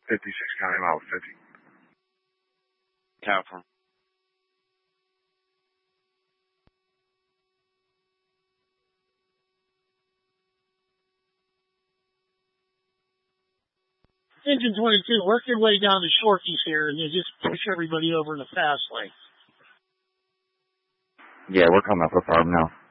56 County Mile 50. Confirm. Engine 22, work your way down to Shorty's here, and you just push everybody over in the fast lane. Yeah, we're coming up with farm now.